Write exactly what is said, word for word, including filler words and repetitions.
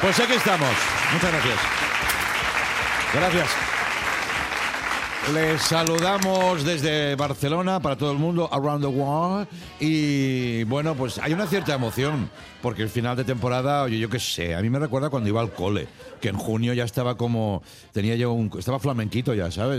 Pues aquí estamos. Muchas gracias. Gracias. Les saludamos desde Barcelona para todo el mundo, around the world. Y bueno, pues hay una cierta emoción, porque el final de temporada, oye, yo qué sé, a mí me recuerda cuando iba al cole, que en junio ya estaba como, tenía yo un, estaba flamenquito ya, ¿sabes?